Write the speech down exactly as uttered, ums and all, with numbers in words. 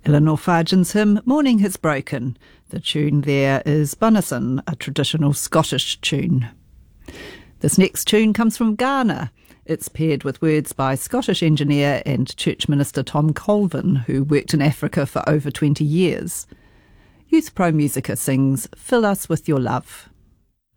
Eleanor Fargen's hymn, Morning Has Broken. The tune there is Bunnason, a traditional Scottish tune. This next tune comes from Ghana. It's paired with words by Scottish engineer and church minister Tom Colvin, who worked in Africa for over twenty years. Youth Pro Musica sings Fill Us With Your Love.